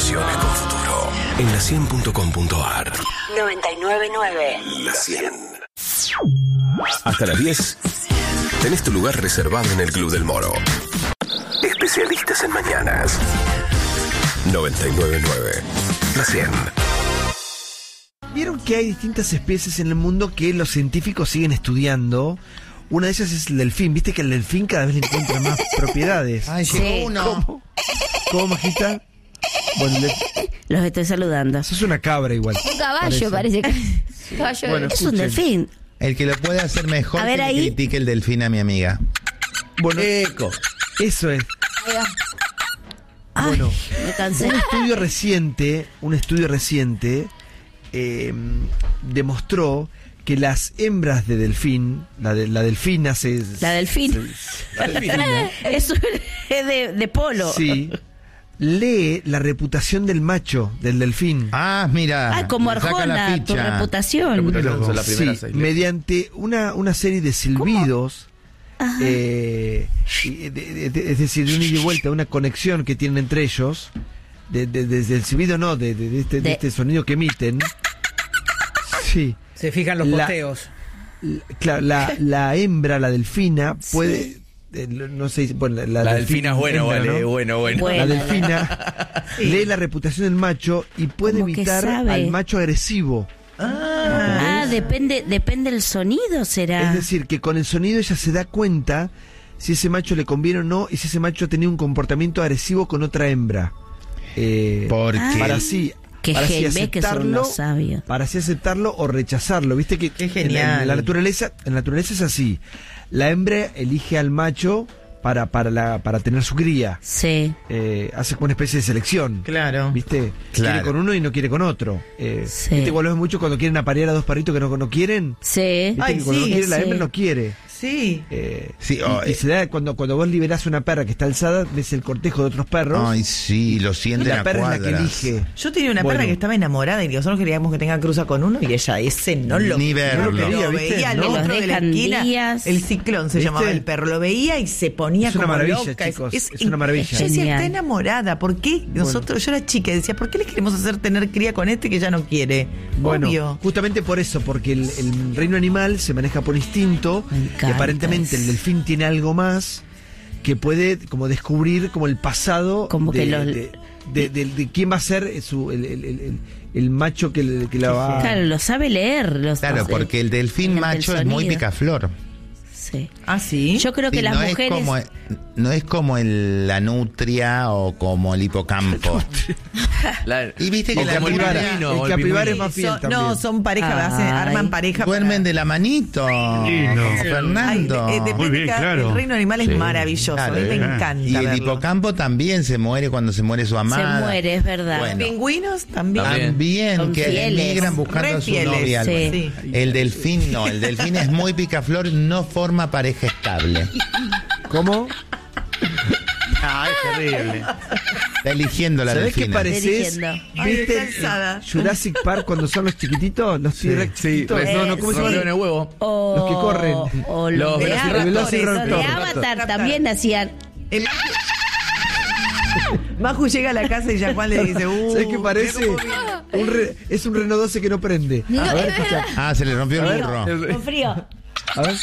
Conversaciones con futuro. En la100.com.ar. 99.9. La 100. Hasta las 10. Tenés tu lugar reservado en el Club del Moro. Especialistas en mañanas. 99.9. La 100. Vieron que hay distintas especies en el mundo que los científicos siguen estudiando. Una de ellas es el delfín. Viste que el delfín cada vez le encuentra más propiedades. Ay, llegó uno. ¿Cómo, Majita? Bueno, Los estoy saludando. eso es una cabra igual. Un caballo parece que... Bueno, es un escuchen. delfín. El que lo puede hacer mejor A ver que ahí. le critique el delfín a mi amiga. Bueno, Eco. eso es. Ay, Bueno, me cansé. un estudio reciente demostró que las hembras de delfín, la delfina La delfín. Eso es de polo. sí, lee la reputación del macho, del delfín. Ah, mira. Ah, como le saca la Arjona, tu ficha. reputación. Son las primeras Sí, 6 letras. mediante una serie de silbidos, es decir, de un ida y vuelta, una conexión que tienen entre ellos, desde el silbido no, de este sonido que emiten. Sí. Se fijan los posteos. Claro, la hembra, la delfina, puede... no sé, bueno, La delfina es bueno, hembra, vale, ¿no? bueno. La delfina lee la reputación del macho y puede Como que imitar sabe. al macho agresivo. Ah, depende el sonido, será. Es decir, que con el sonido ella se da cuenta si ese macho le conviene o no y si ese macho ha tenido un comportamiento agresivo con otra hembra. Porque Para así, Que para así ve que son unos sabios. para así aceptarlo o rechazarlo. Viste que Qué genial. en la naturaleza es así. La hembra elige al macho para tener su cría. Sí. Hace como una especie de selección. Claro. ¿Viste? Claro. Quiere con uno y no quiere con otro. Sí. ¿Viste cuando ves mucho cuando quieren aparear a dos perritos que no quieren? Sí. ¿Viste Ay, que cuando sí, no quiere la sí. hembra no quiere? Sí. Sí, Y se da cuando vos liberás una perra que está alzada, ves el cortejo de otros perros. ay, sí, lo y sienten la a perra es la que cuadras. elige. Yo tenía una Bueno. perra que estaba enamorada y nosotros queríamos que tenga cruza con uno y ella ese no lo Ni verlo. no lo quería, ¿viste? veía al No. otro Los de la dejan esquina. días. El ciclón se ¿Viste? llamaba el perro. Lo veía y se ponía Es una como maravilla, loca. chicos, es una maravilla. Yo decía, Genial. está enamorada. ¿Por qué nosotros? Yo era chica y decía, ¿por qué le queremos hacer tener cría con este que ya no quiere? Bueno, Obvio. justamente por eso, porque el reino animal se maneja por instinto Me y encanta aparentemente eso. el delfín tiene algo más que puede como descubrir como el pasado Como que de quién va a ser el macho que la va Claro, lo sabe leer. Claro, porque el delfín mediante macho el es muy sonido. picaflor. Sí. Ah, sí. Yo creo que Sí, las no mujeres... no es como la nutria o como el hipocampo. Y viste que O la como el capibara pingüino, el o el capibara es pingüino. más fiel también. No, son pareja, arman pareja. duermen de la manito. Como Fernando. Muy bien, claro. El reino animal es Sí. maravilloso. Claro, a mí me eh. encanta. Y el verlo. hipocampo también se muere cuando se muere su Se amada. muere, es verdad. Bueno. Pingüinos también. También, Son que fieles. emigran buscando Re a su fieles, novia. sí. El delfín no, el delfín es muy picaflor, no forma pareja estable. ¿Cómo? Ah, es terrible. Está eligiendo la ¿Sabés qué delfina. pareces? Dirigiendo. Ay, ¿Viste está alzada. Jurassic Park cuando son los chiquititos? Los T-Rex chiquititos. pues, No, ¿cómo se rompió en llama? el huevo. O, Los que corren. O Los los de velociraptores. Los de Velociraptor. Avatar también hacían... El Maju llega a la casa y ya Juan le dice, ¿Sabés qué parece? Es un Renault 12 que no prende. A ver, escucha. Ah, se le rompió el burro. Con frío. A ver.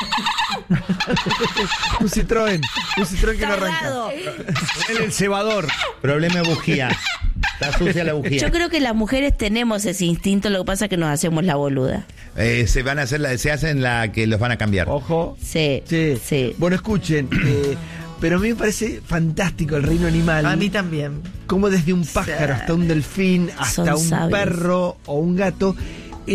un Citroën que no arranca. Tardado. El cebador. Problema de bujía. Está sucia la bujía. Yo creo que las mujeres tenemos ese instinto, lo que pasa es que nos hacemos la boluda. Se hacen la que los van a cambiar. Ojo. Sí, Sí. sí. Bueno, escuchen. Pero a mí me parece fantástico el reino animal. a mí también. Como desde un pájaro hasta un delfín, hasta Son un sabios. perro o un gato